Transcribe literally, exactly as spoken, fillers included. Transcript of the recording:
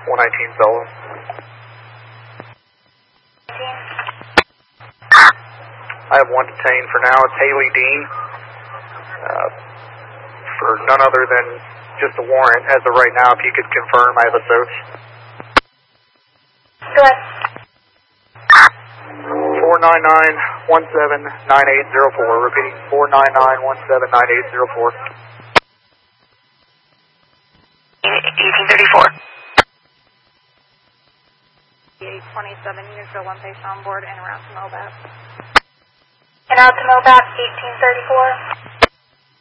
one nineteen Sullivan. I have one detained for now. It's Haley Dean. Uh, for none other than just a warrant as of right now. If you could confirm, I have a search. Go ahead. four nine nine, one seven nine eight zero four. Repeating, four nine nine, one seven nine eight zero four. eighteen thirty-four. eight twenty-seven, you show one patient on board and around to Mobap. And out to Mobap, eighteen thirty-four.